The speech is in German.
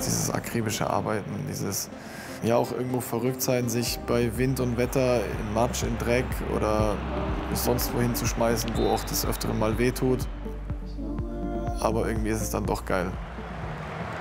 dieses akribische Arbeiten, dieses ja auch irgendwo verrückt sein, sich bei Wind und Wetter in Matsch, in Dreck oder sonst wohin zu schmeißen, wo auch das Öfteren mal wehtut. Aber irgendwie ist es dann doch geil.